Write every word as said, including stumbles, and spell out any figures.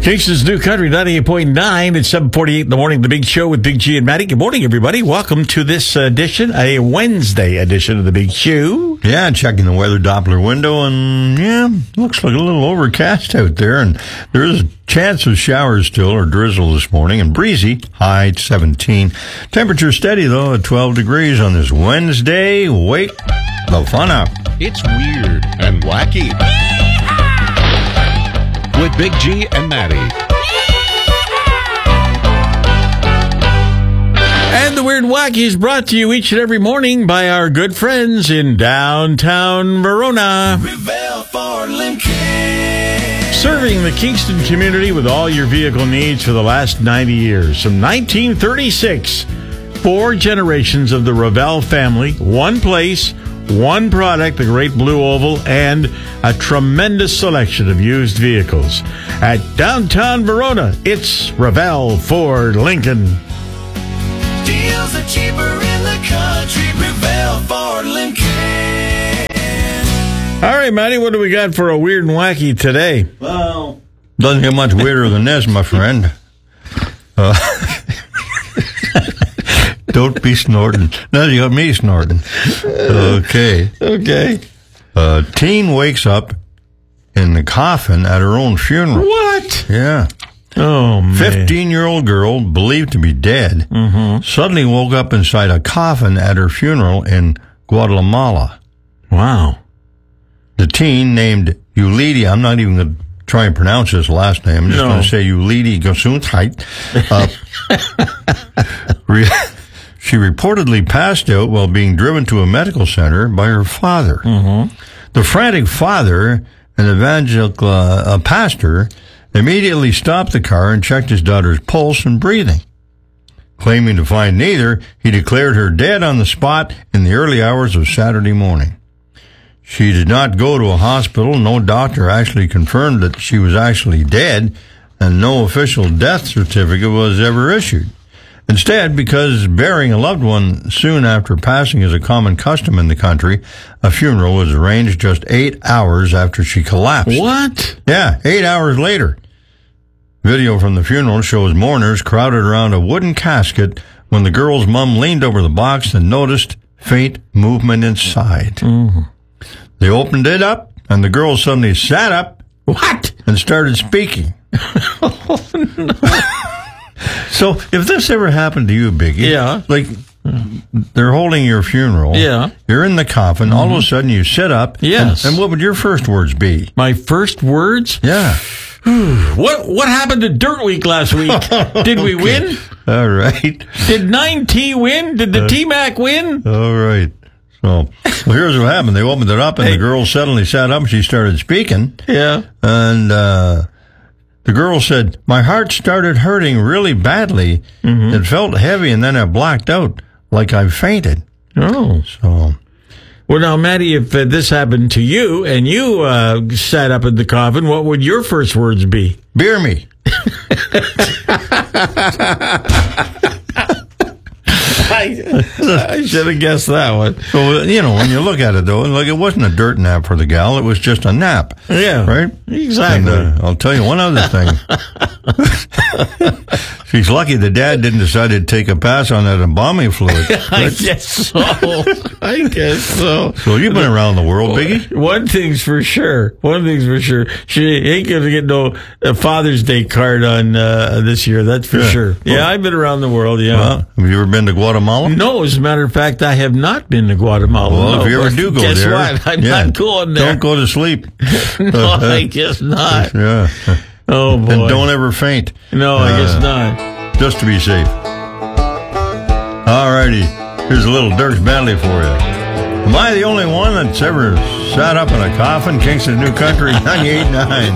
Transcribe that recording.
Kingston's New Country, ninety-eight point nine. It's seven forty-eight in the morning, The Big Show with Big G and Maddie. Good morning, everybody. Welcome to this edition, a Wednesday edition of The Big Show. Yeah, checking the weather Doppler window, and yeah, looks like a little overcast out there, and there is a chance of showers still, or drizzle this morning, and breezy, high seventeen. Temperature steady, though, at twelve degrees on this Wednesday. Wake the fun up. It's weird and wacky. With Big G and Maddie. And the Weird and Wacky is brought to you each and every morning by our good friends in downtown Verona. Revell Ford Lincoln. Serving the Kingston community with all your vehicle needs for the last ninety years. From nineteen thirty-six, four generations of the Revell family, one place, one product, the Great Blue Oval, and a tremendous selection of used vehicles. At downtown Verona, it's Revell Ford Lincoln. Deals are cheaper in the country. Revell Ford Lincoln. All right, Matty, what do we got for a weird and wacky today? Well, doesn't get much weirder than this, my friend. Uh, don't be snorting. Now you got me snorting. Okay. Okay. A teen wakes up in the coffin at her own funeral. What? Yeah. Oh, man. fifteen-year-old girl, believed to be dead, Mm-hmm. suddenly woke up inside a coffin at her funeral in Guatemala. Wow. The teen, named Yulidi, I'm not even going to try and pronounce his last name. I'm just No. going to say Yulidi Gesundheit. Uh, re- she reportedly passed out while being driven to a medical center by her father. Mm-hmm. The frantic father, an evangelical uh, a pastor, immediately stopped the car and checked his daughter's pulse and breathing. Claiming to find neither, he declared her dead on the spot in the early hours of Saturday morning. She did not go to a hospital. No doctor actually confirmed that she was actually dead, and no official death certificate was ever issued. Instead, because burying a loved one soon after passing is a common custom in the country, a funeral was arranged just eight hours after she collapsed. What? Yeah, eight hours later. Video from the funeral shows mourners crowded around a wooden casket when the girl's mom leaned over the box and noticed faint movement inside. Mm-hmm. They opened it up, and the girl suddenly sat up. What? And started speaking. Oh, no. So, if this ever happened to you, Biggie, Yeah. like, they're holding your funeral. Yeah. You're in the coffin. Mm-hmm. All of a sudden, you sit up. Yes. And, and what would your first words be? My first words? Yeah. What What happened to Dirt Week last week? Did we Okay. win? All right. Did nine T win? Did the T-Mac win? All right. So, well, here's what happened. They opened it up, and Hey. the girl suddenly sat up, and she started speaking. Yeah. And uh, the girl said, my heart started hurting really badly. Mm-hmm. It felt heavy, and then I blacked out like I fainted. Oh. So, Well, now, Maddie, if uh, this happened to you and you uh, sat up in the coffin, what would your first words be? beer me. I, I should have guessed that one. So, you know, when you look at it, though, like it wasn't a dirt nap for the gal. It was just a nap. Yeah. Right? Exactly. And, uh, I'll tell you one other thing. She's lucky the dad didn't decide to take a pass on that embalming fluid. I guess so. I guess so. So you've been around the world, Biggie? One thing's for sure. One thing's for sure. She ain't going to get no uh, Father's Day card on uh, this year. That's for Yeah. sure. Yeah, I've been around the world, yeah. Well, have you ever been to Guatemala? No, as a matter of fact, I have not been to Guatemala. Well, no, if you ever but do go guess there, what? I'm yeah, not going there. Don't go to sleep. No, I guess not. Yeah. Oh, boy. And don't ever faint. No, I guess Uh, not. Just to be safe. All righty. Here's a little Dirks Bentley for you. Am I the only one that's ever sat up in a coffin? Kingston New Country ninety-eight point nine.